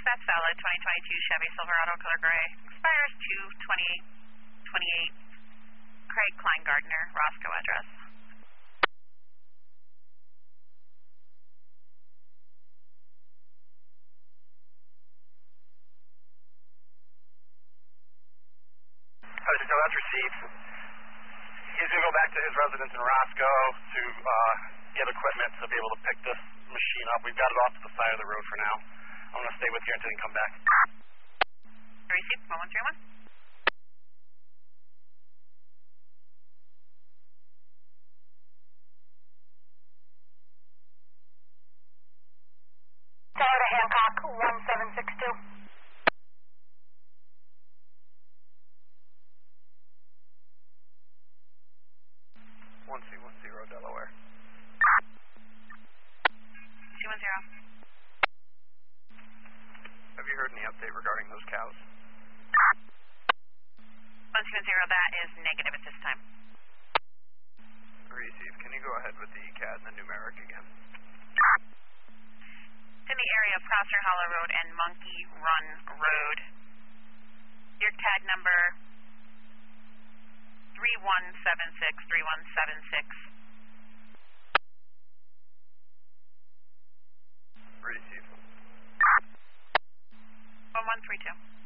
That's valid. 2022 Chevy Silverado color gray. Expires 2/28/28. Craig Kleingardner, Roscoe address. So that's received. He's going to go back to his residence in Roscoe to get equipment to be able to pick this machine up. We've got it off to the side of the road for now. I'm going to stay with you until you come back. Received, 1131. Florida Hancock, 1762. 1210 Delaware. 210. Have you heard any update regarding those cows? 120, that is negative at this time. Receive. Can you go ahead with the CAD and the numeric again? It's in the area of Prosser Hollow Road and Monkey Run Road. Your CAD number 3176. Receive. 1132.